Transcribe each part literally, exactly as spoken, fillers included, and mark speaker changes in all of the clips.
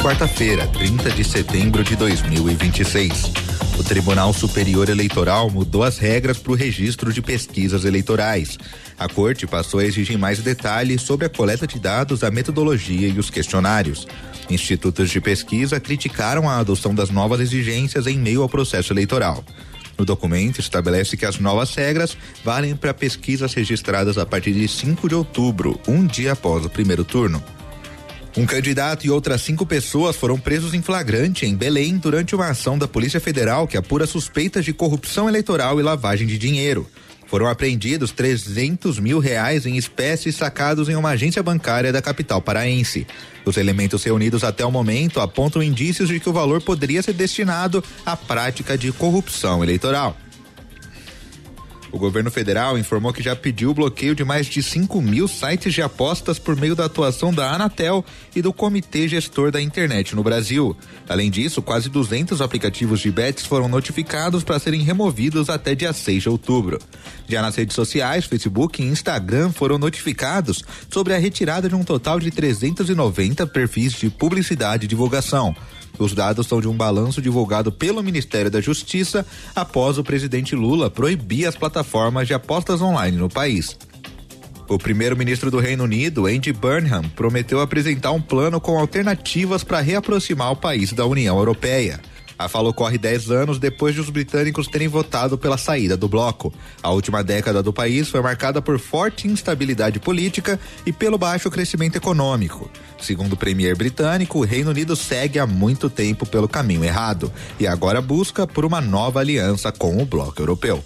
Speaker 1: quarta-feira, trinta de setembro de dois mil e vinte e seis. O Tribunal Superior Eleitoral mudou as regras para o registro de pesquisas eleitorais. A Corte passou a exigir mais detalhes sobre a coleta de dados, a metodologia e os questionários. Institutos de pesquisa criticaram a adoção das novas exigências em meio ao processo eleitoral. O documento estabelece que as novas regras valem para pesquisas registradas a partir de cinco de outubro, um dia após o primeiro turno. Um candidato e outras cinco pessoas foram presos em flagrante em Belém durante uma ação da Polícia Federal que apura suspeitas de corrupção eleitoral e lavagem de dinheiro. Foram apreendidos trezentos mil reais em espécies sacados em uma agência bancária da capital paraense. Os elementos reunidos até o momento apontam indícios de que o valor poderia ser destinado à prática de corrupção eleitoral. O governo federal informou que já pediu o bloqueio de mais de cinco mil sites de apostas por meio da atuação da Anatel e do Comitê Gestor da Internet no Brasil. Além disso, quase duzentos aplicativos de bets foram notificados para serem removidos até dia seis de outubro. Já nas redes sociais, Facebook e Instagram foram notificados sobre a retirada de um total de trezentos e noventa perfis de publicidade e divulgação. Os dados são de um balanço divulgado pelo Ministério da Justiça após o presidente Lula proibir as plataformas de apostas online no país. O primeiro-ministro do Reino Unido, Andy Burnham, prometeu apresentar um plano com alternativas para reaproximar o país da União Europeia. A fala ocorre dez anos depois de os britânicos terem votado pela saída do bloco. A última década do país foi marcada por forte instabilidade política e pelo baixo crescimento econômico. Segundo o premier britânico, o Reino Unido segue há muito tempo pelo caminho errado e agora busca por uma nova aliança com o bloco europeu.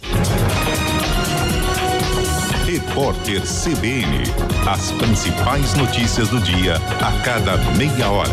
Speaker 2: Repórter C B N. As principais notícias do dia a cada meia hora.